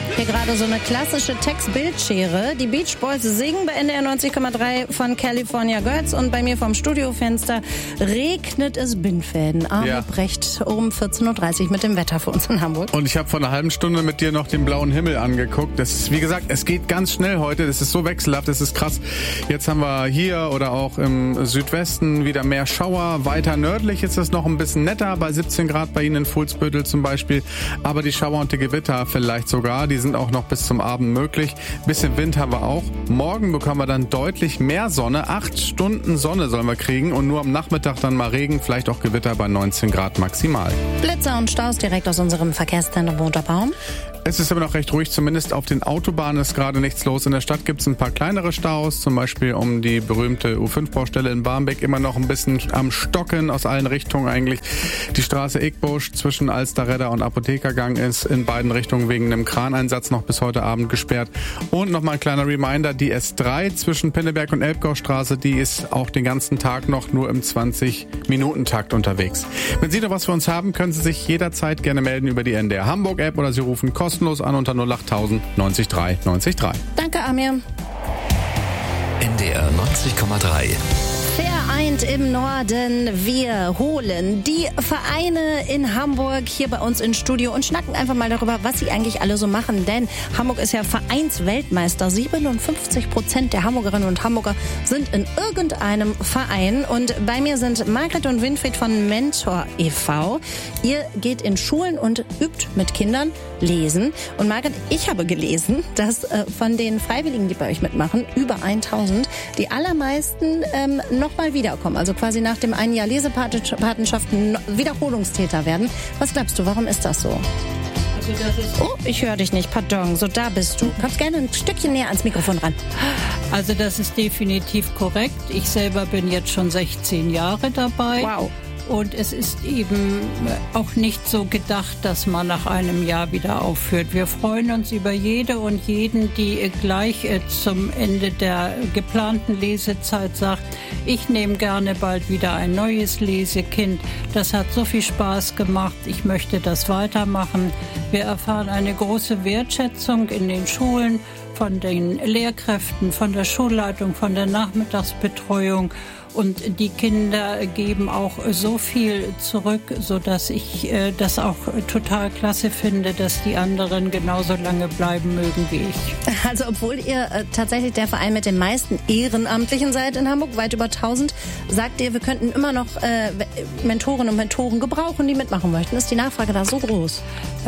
Hier gerade so eine klassische Text-Bild-Schere. Die Beach Boys singen bei NDR 90,3 von California Girls und bei mir vom Studiofenster regnet es Bindfäden. Arne Brecht um 14.30 Uhr mit dem Wetter für uns in Hamburg. Und ich habe vor einer halben Stunde mit dir noch den blauen Himmel angeguckt. Das ist, wie gesagt, es geht ganz schnell heute. Das ist so wechselhaft, das ist krass. Jetzt haben wir hier oder auch im Südwesten wieder mehr Schauer. Weiter nördlich ist es noch ein bisschen netter, bei 17 Grad bei Ihnen in Fuhlsbüttel zum Beispiel. Aber die Schauer und die Gewitter vielleicht sogar, die sind auch noch bis zum Abend möglich. Bisschen Wind haben wir auch. Morgen bekommen wir dann deutlich mehr Sonne. 8 Stunden Sonne sollen wir kriegen und nur am Nachmittag dann mal Regen, vielleicht auch Gewitter bei 19 Grad maximal. Blitzer und Staus direkt aus unserem Verkehrszentrum Unterbaum. Es ist aber noch recht ruhig, zumindest auf den Autobahnen ist gerade nichts los. In der Stadt gibt es ein paar kleinere Staus, zum Beispiel um die berühmte U5-Baustelle in Barmbek, immer noch ein bisschen am Stocken aus allen Richtungen eigentlich. Die Straße Egbusch zwischen Alsterredder und Apothekergang ist in beiden Richtungen wegen einem Kraneinsatz noch bis heute Abend gesperrt. Und nochmal ein kleiner Reminder, die S3 zwischen Pinneberg und Elbgaustraße, die ist auch den ganzen Tag noch nur im 20-Minuten-Takt unterwegs. Wenn Sie noch was für uns haben, können Sie sich jederzeit gerne melden über die NDR Hamburg-App oder Sie rufen kostenlos an unter 08000 90 3 90 3. Danke, Amir. NDR 90,3. Vereint im Norden. Wir holen die Vereine in Hamburg hier bei uns ins Studio und schnacken einfach mal darüber, was sie eigentlich alle so machen. Denn Hamburg ist ja Vereinsweltmeister. 57% der Hamburgerinnen und Hamburger sind in irgendeinem Verein. Und bei mir sind Margret und Winfried von Mentor e.V. Ihr geht in Schulen und übt mit Kindern lesen. Und Margret, ich habe gelesen, dass von den Freiwilligen, die bei euch mitmachen, über 1000, die allermeisten nochmal wiederkommen. Also quasi nach dem einen Jahr Lesepatenschaften Wiederholungstäter werden. Was glaubst du, warum ist das so? Also das ist Oh, ich höre dich nicht, pardon. So, da bist du. Kommst gerne ein Stückchen näher ans Mikrofon ran. Also das ist definitiv korrekt. Ich selber bin jetzt schon 16 Jahre dabei. Wow. Und es ist eben auch nicht so gedacht, dass man nach einem Jahr wieder aufhört. Wir freuen uns über jede und jeden, die gleich zum Ende der geplanten Lesezeit sagt, ich nehme gerne bald wieder ein neues Lesekind. Das hat so viel Spaß gemacht. Ich möchte das weitermachen. Wir erfahren eine große Wertschätzung in den Schulen von den Lehrkräften, von der Schulleitung, von der Nachmittagsbetreuung. Und die Kinder geben auch so viel zurück, sodass ich das auch total klasse finde, dass die anderen genauso lange bleiben mögen wie ich. Also obwohl ihr tatsächlich der Verein mit den meisten Ehrenamtlichen seid in Hamburg, weit über 1000, sagt ihr, wir könnten immer noch Mentorinnen und Mentoren gebrauchen, die mitmachen möchten. Ist die Nachfrage da so groß?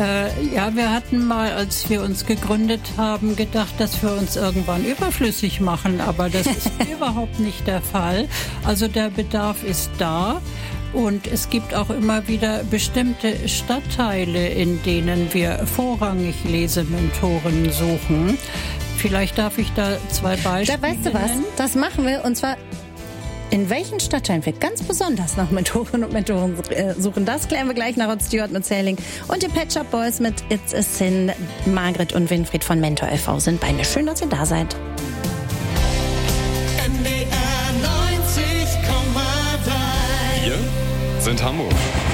Ja, wir hatten mal, als wir uns gegründet haben, gedacht, dass wir uns irgendwann überflüssig machen, aber das ist überhaupt nicht der Fall. Also der Bedarf ist da und es gibt auch immer wieder bestimmte Stadtteile, in denen wir vorrangig Lesementoren suchen. Vielleicht darf ich da 2 Beispiele Da weißt du was, nennen. das machen wir und zwar in welchen Stadtteilen wir ganz besonders nach Mentorinnen und Mentoren suchen. Das klären wir gleich nach Rod Stewart mit Sailing und die Pet Shop Boys mit It's a Sin. Margret und Winfried von Mentor e.V. sind bei mir. Schön, dass ihr da seid. Wir sind Hamburg.